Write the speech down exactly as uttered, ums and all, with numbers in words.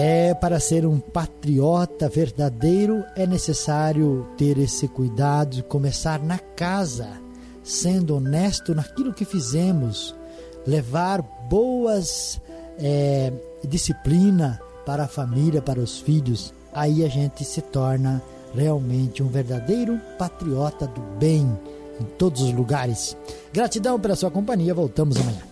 É, para ser um patriota verdadeiro é necessário ter esse cuidado de começar na casa, sendo honesto naquilo que fizemos, levar boas é, disciplina para a família, para os filhos. Aí a gente se torna realmente um verdadeiro patriota do bem em todos os lugares. Gratidão pela sua companhia, voltamos amanhã.